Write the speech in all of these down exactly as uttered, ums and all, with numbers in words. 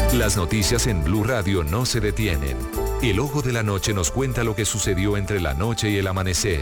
Las noticias en Blue Radio no se detienen. El ojo de la noche nos cuenta lo que sucedió entre la noche y el amanecer.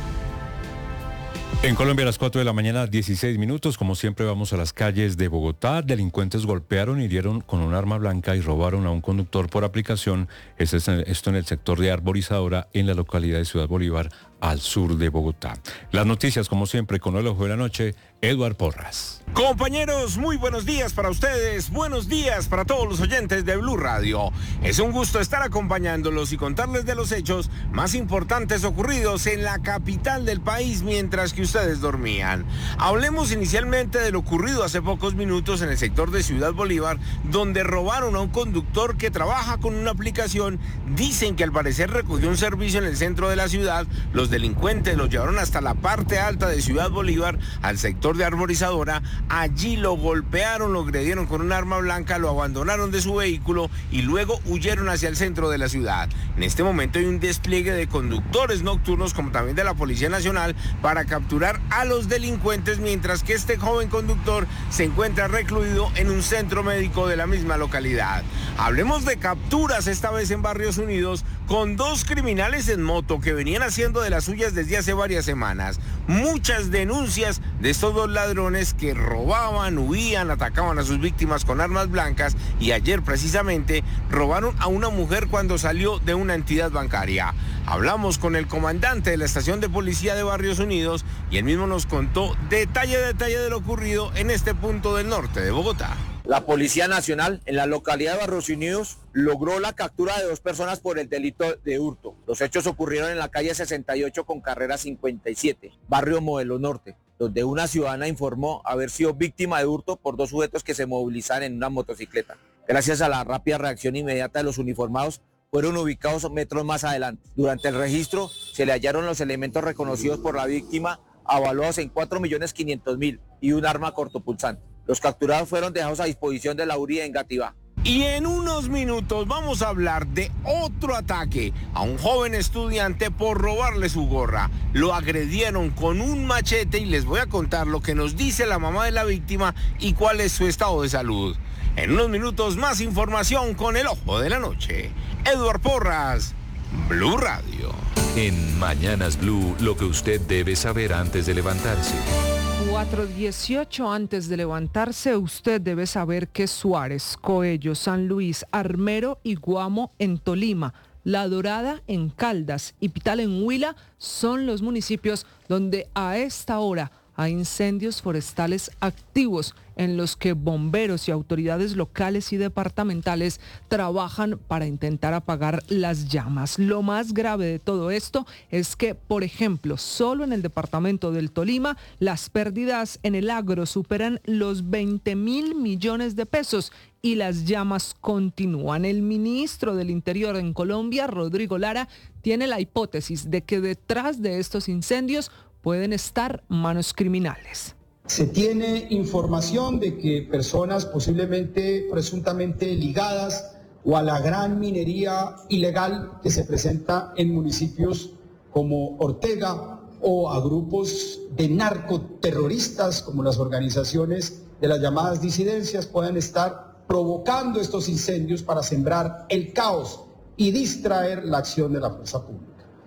En Colombia a las cuatro de la mañana, dieciséis minutos, como siempre vamos a las calles de Bogotá. Delincuentes golpearon, hirieron con un arma blanca y robaron a un conductor por aplicación. Esto es en, esto en el sector de Arborizadora, en la localidad de Ciudad Bolívar, al sur de Bogotá. Las noticias, como siempre, con el ojo de la noche, Eduard Porras. Compañeros, muy buenos días para ustedes, buenos días para todos los oyentes de Blue Radio. Es un gusto estar acompañándolos y contarles de los hechos más importantes ocurridos en la capital del país mientras que ustedes dormían. Hablemos inicialmente de lo ocurrido hace pocos minutos en el sector de Ciudad Bolívar, donde robaron a un conductor que trabaja con una aplicación. Dicen que al parecer recogió un servicio en el centro de la ciudad. Los delincuentes lo llevaron hasta la parte alta de Ciudad Bolívar, al sector de Arborizadora. Allí lo golpearon, lo agredieron con un arma blanca, lo abandonaron de su vehículo y luego huyeron hacia el centro de la ciudad. En este momento hay un despliegue de conductores nocturnos, como también de la Policía Nacional, para capturar a los delincuentes, mientras que este joven conductor se encuentra recluido en un centro médico de la misma localidad. Hablemos de capturas, esta vez en Barrios Unidos, con dos criminales en moto que venían haciendo de las suyas desde hace varias semanas. Muchas denuncias de estos dos ladrones que robaban, huían, atacaban a sus víctimas con armas blancas, y ayer precisamente robaron a una mujer cuando salió de una entidad bancaria. Hablamos con el comandante de la estación de policía de Barrios Unidos y él mismo nos contó detalle a detalle de lo ocurrido en este punto del norte de Bogotá. La Policía Nacional en la localidad de Barrios Unidos logró la captura de dos personas por el delito de hurto. Los hechos ocurrieron en la calle sesenta y ocho con carrera cincuenta y siete, barrio Modelo Norte, donde una ciudadana informó haber sido víctima de hurto por dos sujetos que se movilizaban en una motocicleta. Gracias a la rápida reacción inmediata de los uniformados, fueron ubicados metros más adelante. Durante el registro se le hallaron los elementos reconocidos por la víctima, avaluados en cuatro millones quinientos mil y un arma cortopulsante. Los capturados fueron dejados a disposición de la U R I en Gativá. Y en unos minutos vamos a hablar de otro ataque a un joven estudiante por robarle su gorra. Lo agredieron con un machete y les voy a contar lo que nos dice la mamá de la víctima y cuál es su estado de salud. En unos minutos más información con el ojo de la noche. Eduard Porras, Blue Radio. En Mañanas Blue, lo que usted debe saber antes de levantarse. cuatro dieciocho antes de levantarse, usted debe saber que Suárez, Coello, San Luis, Armero y Guamo en Tolima, La Dorada en Caldas y Pital en Huila son los municipios donde a esta hora hay incendios forestales activos en los que bomberos y autoridades locales y departamentales trabajan para intentar apagar las llamas. Lo más grave de todo esto es que, por ejemplo, solo en el departamento del Tolima, las pérdidas en el agro superan los veinte mil millones de pesos y las llamas continúan. El ministro del Interior en Colombia, Rodrigo Lara, tiene la hipótesis de que detrás de estos incendios pueden estar manos criminales. Se tiene información de que personas posiblemente, presuntamente ligadas o a la gran minería ilegal que se presenta en municipios como Ortega o a grupos de narcoterroristas como las organizaciones de las llamadas disidencias puedan estar provocando estos incendios para sembrar el caos y distraer la acción de la fuerza pública.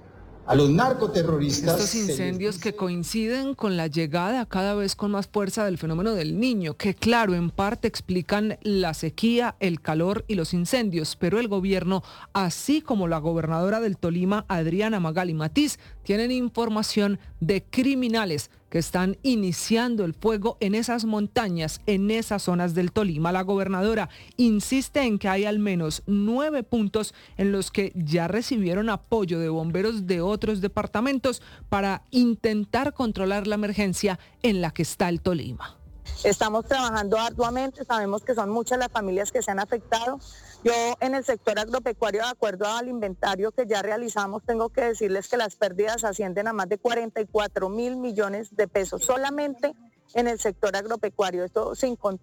A los narcoterroristas... Estos incendios que coinciden con la llegada cada vez con más fuerza del fenómeno del Niño, que claro, en parte explican la sequía, el calor y los incendios, pero el gobierno, así como la gobernadora del Tolima, Adriana Magali Matiz, tienen información de criminales que están iniciando el fuego en esas montañas, en esas zonas del Tolima. La gobernadora insiste en que hay al menos nueve puntos en los que ya recibieron apoyo de bomberos de otros departamentos para intentar controlar la emergencia en la que está el Tolima. Estamos trabajando arduamente, sabemos que son muchas las familias que se han afectado. Yo en el sector agropecuario, de acuerdo al inventario que ya realizamos, tengo que decirles que las pérdidas ascienden a más de cuarenta y cuatro mil millones de pesos solamente en el sector agropecuario. Esto sin contar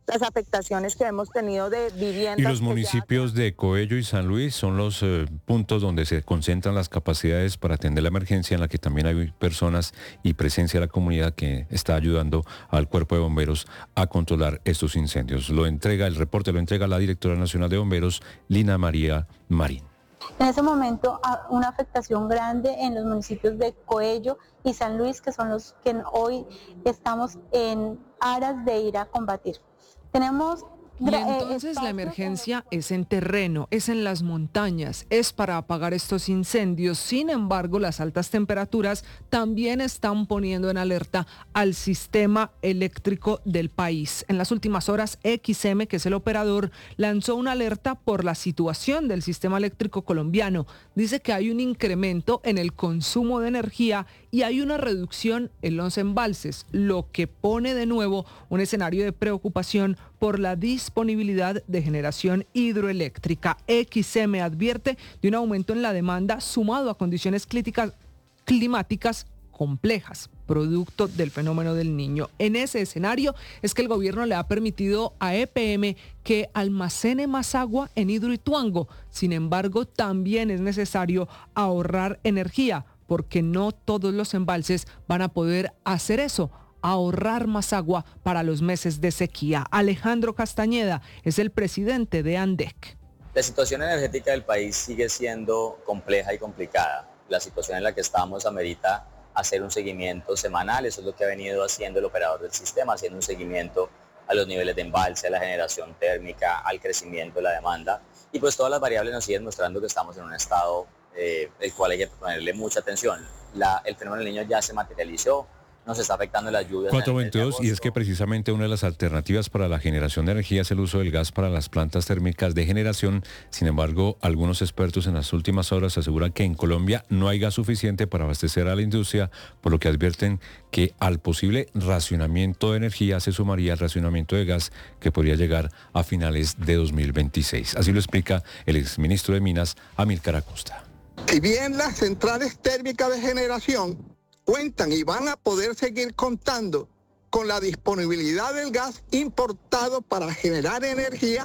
las afectaciones que hemos tenido de viviendas. Y los municipios de Coello y San Luis son los eh, puntos donde se concentran las capacidades para atender la emergencia, en la que también hay personas y presencia de la comunidad que está ayudando al Cuerpo de Bomberos a controlar estos incendios. Lo entrega, el reporte lo entrega la directora nacional de Bomberos, Lina María Marín. En ese momento, una afectación grande en los municipios de Coello y San Luis, que son los que hoy estamos en aras de ir a combatir. Tenemos... Y entonces la emergencia es en terreno, es en las montañas, es para apagar estos incendios. Sin embargo, las altas temperaturas también están poniendo en alerta al sistema eléctrico del país. En las últimas horas, X M, que es el operador, lanzó una alerta por la situación del sistema eléctrico colombiano. Dice que hay un incremento en el consumo de energía y hay una reducción en los embalses, lo que pone de nuevo un escenario de preocupación por la disponibilidad de generación hidroeléctrica. X M advierte de un aumento en la demanda sumado a condiciones críticas, climáticas complejas, producto del fenómeno del Niño. En ese escenario es que el gobierno le ha permitido a E P M que almacene más agua en Hidroituango. Sin embargo, también es necesario ahorrar energía, porque no todos los embalses van a poder hacer eso, ahorrar más agua para los meses de sequía. Alejandro Castañeda es el presidente de ANDEC. La situación energética del país sigue siendo compleja y complicada. La situación en la que estamos amerita hacer un seguimiento semanal, eso es lo que ha venido haciendo el operador del sistema, haciendo un seguimiento a los niveles de embalse, a la generación térmica, al crecimiento de la demanda, y pues todas las variables nos siguen mostrando que estamos en un estado eh, el cual hay que ponerle mucha atención. La, el fenómeno del Niño ya se materializó, nos está afectando las lluvias. cuatro veintidós, y es que precisamente una de las alternativas para la generación de energía es el uso del gas para las plantas térmicas de generación. Sin embargo, algunos expertos en las últimas horas aseguran que en Colombia no hay gas suficiente para abastecer a la industria, por lo que advierten que al posible racionamiento de energía se sumaría el racionamiento de gas, que podría llegar a finales de dos mil veintiséis. Así lo explica el exministro de Minas, Amílcar Acosta. Si bien las centrales térmicas de generación cuentan y van a poder seguir contando con la disponibilidad del gas importado para generar energía,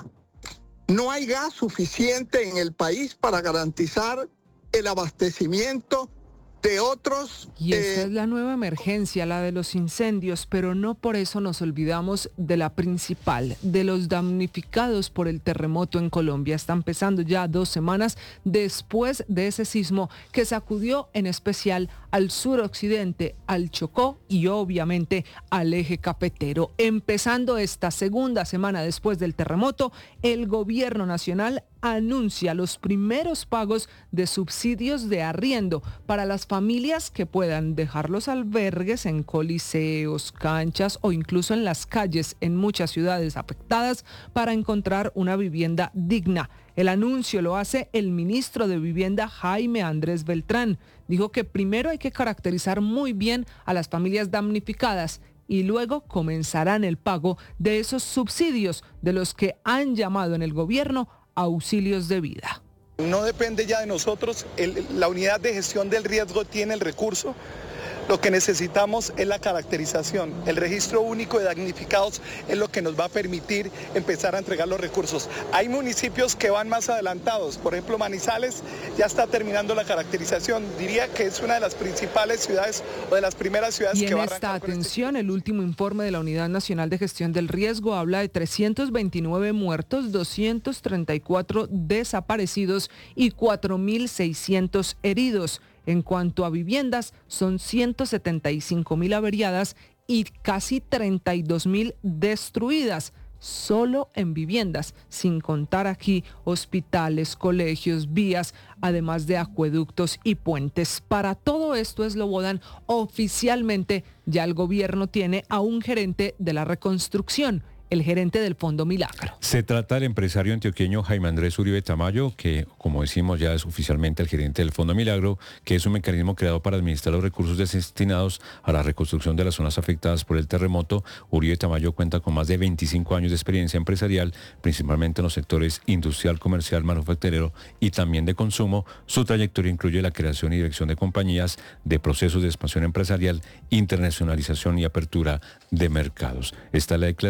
no hay gas suficiente en el país para garantizar el abastecimiento de otros. Y esta eh, es la nueva emergencia, la de los incendios, pero no por eso nos olvidamos de la principal, de los damnificados por el terremoto en Colombia. Están empezando ya dos semanas después de ese sismo que sacudió en especial al suroccidente, al Chocó y obviamente al eje cafetero. Empezando esta segunda semana después del terremoto, el gobierno nacional anuncia los primeros pagos de subsidios de arriendo para las familias que puedan dejar los albergues en coliseos, canchas o incluso en las calles en muchas ciudades afectadas para encontrar una vivienda digna. El anuncio lo hace el ministro de Vivienda, Jaime Andrés Beltrán. Dijo que primero hay que caracterizar muy bien a las familias damnificadas y luego comenzarán el pago de esos subsidios de los que han llamado en el gobierno auxilios de vida. No depende ya de nosotros, el, la unidad de gestión del riesgo tiene el recurso. Lo que necesitamos es la caracterización. El registro único de damnificados es lo que nos va a permitir empezar a entregar los recursos. Hay municipios que van más adelantados, por ejemplo Manizales ya está terminando la caracterización. Diría que es una de las principales ciudades o de las primeras ciudades y que va a arrancar. Y en esta atención, este... el último informe de la Unidad Nacional de Gestión del Riesgo habla de trescientos veintinueve muertos, doscientos treinta y cuatro desaparecidos y cuatro mil seiscientos heridos. En cuanto a viviendas, son ciento setenta y cinco mil averiadas y casi treinta y dos mil destruidas, solo en viviendas, sin contar aquí hospitales, colegios, vías, además de acueductos y puentes. Para todo esto, Eslobodan, oficialmente ya el gobierno tiene a un gerente de la reconstrucción, el gerente del Fondo Milagro. Se trata del empresario antioqueño Jaime Andrés Uribe Tamayo, que, como decimos, ya es oficialmente el gerente del Fondo Milagro, que es un mecanismo creado para administrar los recursos destinados a la reconstrucción de las zonas afectadas por el terremoto. Uribe Tamayo cuenta con más de veinticinco años de experiencia empresarial, principalmente en los sectores industrial, comercial, manufacturero y también de consumo. Su trayectoria incluye la creación y dirección de compañías, de procesos de expansión empresarial, internacionalización y apertura de mercados. Esta es la declaración de Jaime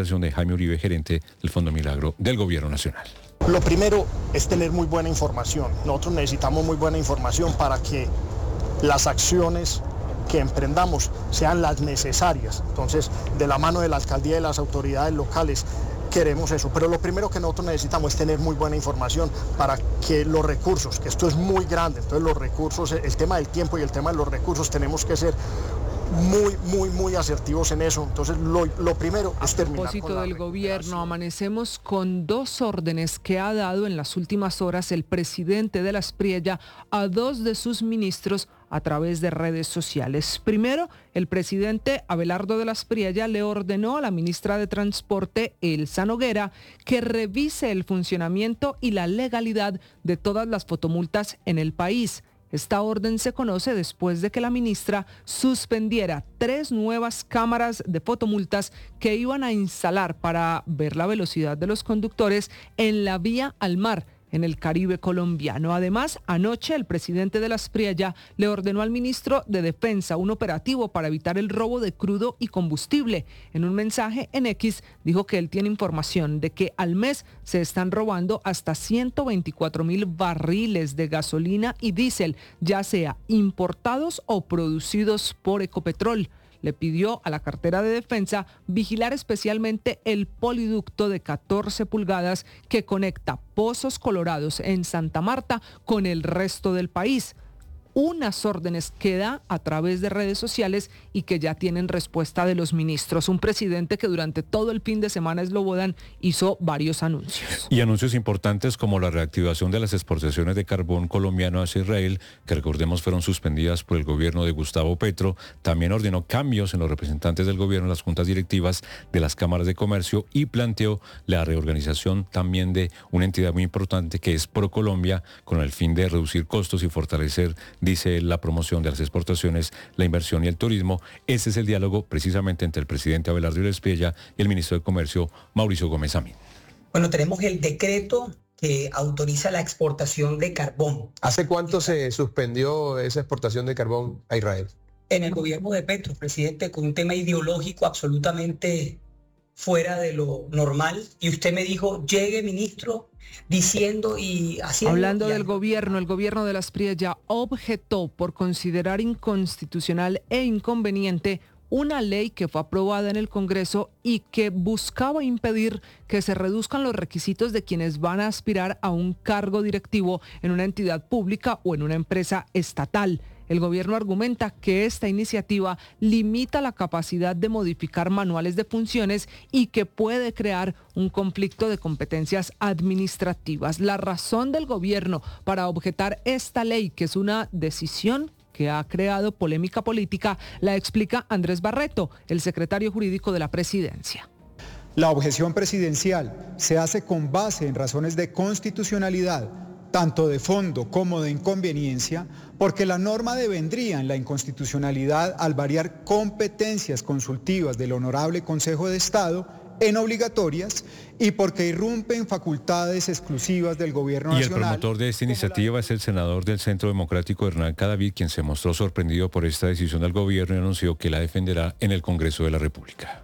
Jaime Uribe, gerente del Fondo Milagro del Gobierno Nacional. Lo primero es tener muy buena información. Nosotros necesitamos muy buena información para que las acciones que emprendamos sean las necesarias. Entonces, de la mano de la alcaldía y de las autoridades locales, queremos eso. Pero lo primero que nosotros necesitamos es tener muy buena información para que los recursos, que esto es muy grande, entonces los recursos, el tema del tiempo y el tema de los recursos, tenemos que ser muy, muy, muy asertivos en eso. Entonces, lo, lo primero es terminar. A propósito del gobierno, amanecemos con dos órdenes que ha dado en las últimas horas el presidente de la Aspriella a dos de sus ministros a través de redes sociales. Primero, el presidente Abelardo de la Aspriella le ordenó a la ministra de Transporte, Elsa Noguera, que revise el funcionamiento y la legalidad de todas las fotomultas en el país. Esta orden se conoce después de que la ministra suspendiera tres nuevas cámaras de fotomultas que iban a instalar para ver la velocidad de los conductores en la vía al mar, en el Caribe colombiano. Además, anoche el presidente de la Aspriella le ordenó al ministro de Defensa un operativo para evitar el robo de crudo y combustible. En un mensaje en X dijo que él tiene información de que al mes se están robando hasta ciento veinticuatro mil barriles de gasolina y diésel, ya sea importados o producidos por Ecopetrol. Le pidió a la cartera de defensa vigilar especialmente el poliducto de catorce pulgadas que conecta Pozos Colorados en Santa Marta con el resto del país. Unas órdenes que da a través de redes sociales y que ya tienen respuesta de los ministros. Un presidente que durante todo el fin de semana eslobodan hizo varios anuncios. Y anuncios importantes como la reactivación de las exportaciones de carbón colombiano hacia Israel, que recordemos fueron suspendidas por el gobierno de Gustavo Petro. También ordenó cambios en los representantes del gobierno en las juntas directivas de las cámaras de comercio y planteó la reorganización también de una entidad muy importante que es ProColombia, con el fin de reducir costos y fortalecer, dice, la promoción de las exportaciones, la inversión y el turismo. Ese es el diálogo precisamente entre el presidente Abelardo de la Aspriella y el ministro de Comercio, Mauricio Gómez Amín. Bueno, tenemos el decreto que autoriza la exportación de carbón. ¿Hace cuánto se suspendió esa exportación de carbón a Israel? En el gobierno de Petro, presidente, con un tema ideológico absolutamente fuera de lo normal. Y usted me dijo, llegue ministro, diciendo y haciendo... Hablando y del gobierno, el gobierno de la Aspriella objetó por considerar inconstitucional e inconveniente una ley que fue aprobada en el Congreso y que buscaba impedir que se reduzcan los requisitos de quienes van a aspirar a un cargo directivo en una entidad pública o en una empresa estatal. El gobierno argumenta que esta iniciativa limita la capacidad de modificar manuales de funciones y que puede crear un conflicto de competencias administrativas. La razón del gobierno para objetar esta ley, que es una decisión que ha creado polémica política, la explica Andrés Barreto, el secretario jurídico de la presidencia. La objeción presidencial se hace con base en razones de constitucionalidad, tanto de fondo como de inconveniencia, porque la norma devendría en la inconstitucionalidad al variar competencias consultivas del Honorable Consejo de Estado en obligatorias y porque irrumpen facultades exclusivas del Gobierno y Nacional. Y el promotor de esta iniciativa la... es el senador del Centro Democrático, Hernán Cadavid, quien se mostró sorprendido por esta decisión del gobierno y anunció que la defenderá en el Congreso de la República.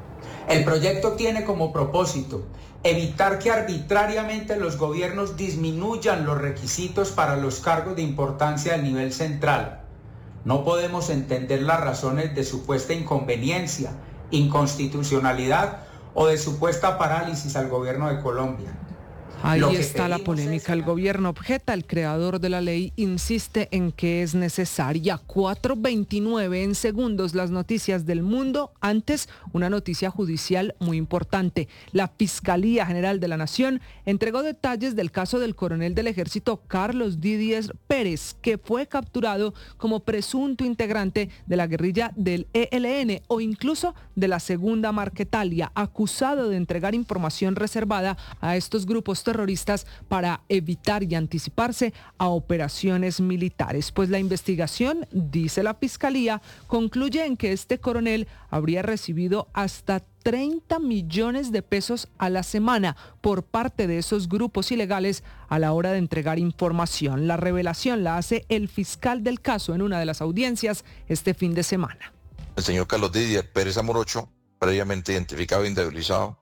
El proyecto tiene como propósito evitar que arbitrariamente los gobiernos disminuyan los requisitos para los cargos de importancia al nivel central. No podemos entender las razones de supuesta inconveniencia, inconstitucionalidad o de supuesta parálisis al gobierno de Colombia. Ahí está la polémica. El gobierno objeta, el creador de la ley insiste en que es necesaria. cuatro veintinueve en segundos las noticias del mundo. Antes, una noticia judicial muy importante. La Fiscalía General de la Nación entregó detalles del caso del coronel del Ejército Carlos Didier Pérez, que fue capturado como presunto integrante de la guerrilla del E L N o incluso de la Segunda Marquetalia, acusado de entregar información reservada a estos grupos terroristas para evitar y anticiparse a operaciones militares. Pues la investigación, dice la Fiscalía, concluye en que este coronel habría recibido hasta treinta millones de pesos a la semana por parte de esos grupos ilegales a la hora de entregar información. La revelación la hace el fiscal del caso en una de las audiencias este fin de semana. El señor Carlos Didier Pérez Amorocho, previamente identificado e indemnizado,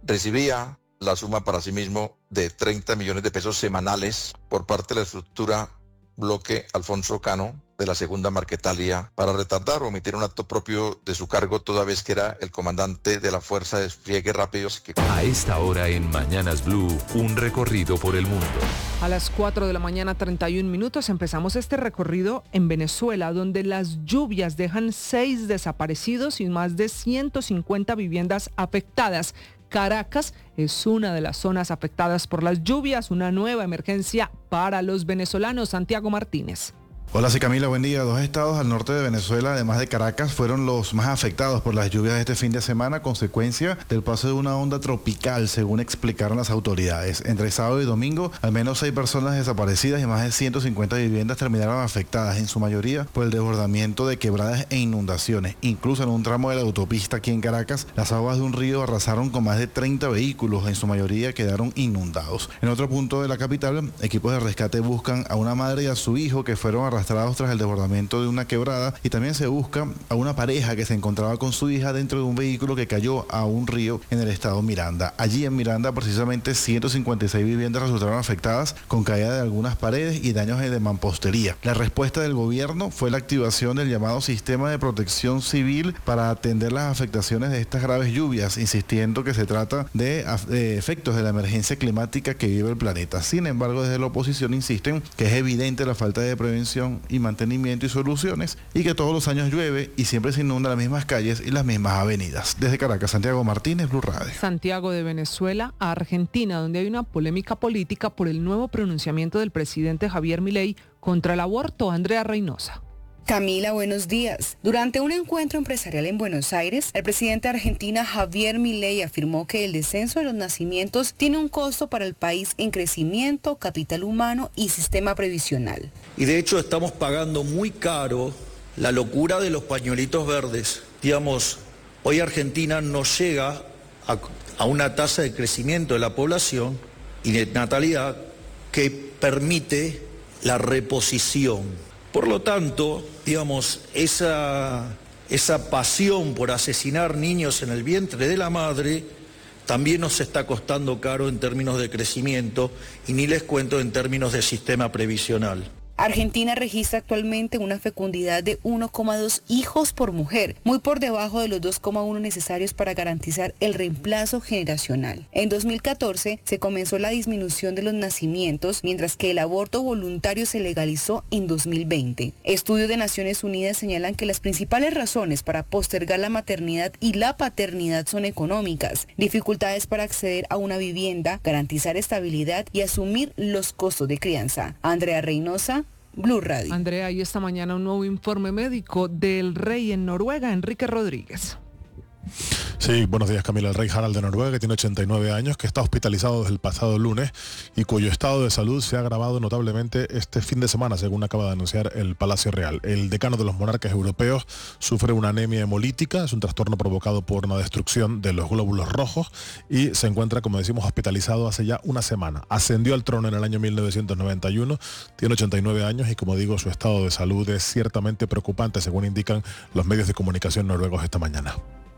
recibía la suma para sí mismo de treinta millones de pesos semanales por parte de la estructura bloque Alfonso Cano de la segunda Marquetalia para retardar o omitir un acto propio de su cargo toda vez que era el comandante de la Fuerza de Despliegue Rápido. Que... A esta hora en Mañanas Blue, un recorrido por el mundo. A las cuatro de la mañana, treinta y un minutos, empezamos este recorrido en Venezuela, donde las lluvias dejan seis desaparecidos y más de ciento cincuenta viviendas afectadas. Caracas es una de las zonas afectadas por las lluvias, una nueva emergencia para los venezolanos. Santiago Martínez. Hola, sí, Camila, buen día. Dos estados al norte de Venezuela, además de Caracas, fueron los más afectados por las lluvias de este fin de semana, consecuencia del paso de una onda tropical, según explicaron las autoridades. Entre sábado y domingo, al menos seis personas desaparecidas y más de ciento cincuenta viviendas terminaron afectadas, en su mayoría por el desbordamiento de quebradas e inundaciones. Incluso en un tramo de la autopista aquí en Caracas, las aguas de un río arrasaron con más de treinta vehículos, en su mayoría quedaron inundados. En otro punto de la capital, equipos de rescate buscan a una madre y a su hijo que fueron arrastrados tras el desbordamiento de una quebrada, y también se busca a una pareja que se encontraba con su hija dentro de un vehículo que cayó a un río en el estado Miranda. Allí en Miranda precisamente ciento cincuenta y seis viviendas resultaron afectadas con caída de algunas paredes y daños de mampostería. La respuesta del gobierno fue la activación del llamado Sistema de Protección Civil para atender las afectaciones de estas graves lluvias, insistiendo que se trata de, de efectos de la emergencia climática que vive el planeta. Sin embargo, desde la oposición insisten que es evidente la falta de prevención y mantenimiento y soluciones, y que todos los años llueve y siempre se inundan las mismas calles y las mismas avenidas. Desde Caracas, Santiago Martínez, Blue Radio. Santiago, de Venezuela a Argentina, donde hay una polémica política por el nuevo pronunciamiento del presidente Javier Milei contra el aborto. Andrea Reynosa. Camila, buenos días. Durante un encuentro empresarial en Buenos Aires, el presidente de Argentina, Javier Milei, afirmó que el descenso de los nacimientos tiene un costo para el país en crecimiento, capital humano y sistema previsional. Y de hecho estamos pagando muy caro la locura de los pañuelitos verdes. Digamos, hoy Argentina no llega a, a una tasa de crecimiento de la población y de natalidad que permite la reposición. Por lo tanto, digamos, esa, esa pasión por asesinar niños en el vientre de la madre también nos está costando caro en términos de crecimiento y ni les cuento en términos de sistema previsional. Argentina registra actualmente una fecundidad de uno coma dos hijos por mujer, muy por debajo de los dos coma uno necesarios para garantizar el reemplazo generacional. En dos mil catorce se comenzó la disminución de los nacimientos, mientras que el aborto voluntario se legalizó en dos mil veinte. Estudios de Naciones Unidas señalan que las principales razones para postergar la maternidad y la paternidad son económicas, dificultades para acceder a una vivienda, garantizar estabilidad y asumir los costos de crianza. Andrea Reynosa, Blue Radio. Andrea, y esta mañana un nuevo informe médico del rey en Noruega, Enrique Rodríguez. Sí, buenos días, Camila. El rey Harald de Noruega, que tiene ochenta y nueve años, que está hospitalizado desde el pasado lunes y cuyo estado de salud se ha agravado notablemente este fin de semana, según acaba de anunciar el Palacio Real. El decano de los monarcas europeos sufre una anemia hemolítica, es un trastorno provocado por una destrucción de los glóbulos rojos y se encuentra, como decimos, hospitalizado hace ya una semana. Ascendió al trono en el año mil novecientos noventa y uno, tiene ochenta y nueve años y, como digo, su estado de salud es ciertamente preocupante, según indican los medios de comunicación noruegos esta mañana.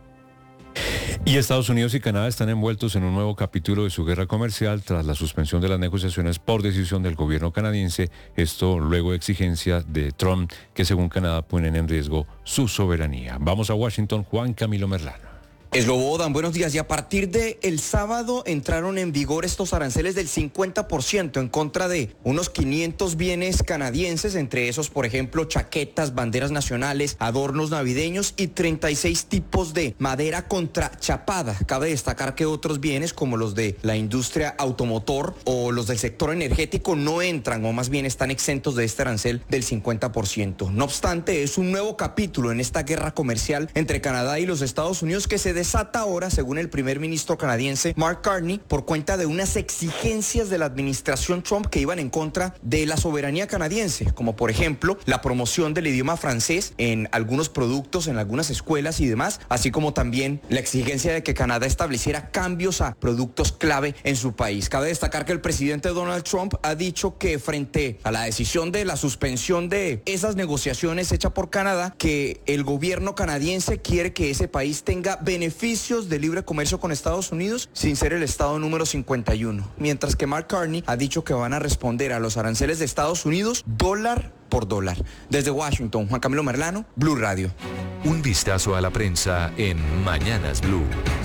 Y Estados Unidos y Canadá están envueltos en un nuevo capítulo de su guerra comercial tras la suspensión de las negociaciones por decisión del gobierno canadiense, esto luego de exigencia de Trump, que según Canadá ponen en riesgo su soberanía. Vamos a Washington, Juan Camilo Merlano. Eslobodan, buenos días. Y a partir de el sábado entraron en vigor estos aranceles del cincuenta por ciento en contra de unos quinientos bienes canadienses, entre esos, por ejemplo, chaquetas, banderas nacionales, adornos navideños y treinta y seis tipos de madera contrachapada. Cabe destacar que otros bienes, como los de la industria automotor o los del sector energético, no entran, o más bien están exentos de este arancel del cincuenta por ciento. No obstante, es un nuevo capítulo en esta guerra comercial entre Canadá y los Estados Unidos que se desata ahora, según el primer ministro canadiense Mark Carney, por cuenta de unas exigencias de la administración Trump que iban en contra de la soberanía canadiense, como por ejemplo la promoción del idioma francés en algunos productos, en algunas escuelas y demás, así como también la exigencia de que Canadá estableciera cambios a productos clave en su país. Cabe destacar que el presidente Donald Trump ha dicho que frente a la decisión de la suspensión de esas negociaciones hecha por Canadá, que el gobierno canadiense quiere que ese país tenga beneficios beneficios de libre comercio con Estados Unidos sin ser el estado número cincuenta y uno. Mientras que Mark Carney ha dicho que van a responder a los aranceles de Estados Unidos dólar por dólar. Desde Washington, Juan Camilo Merlano, Blue Radio. Un vistazo a la prensa en Mañanas Blue.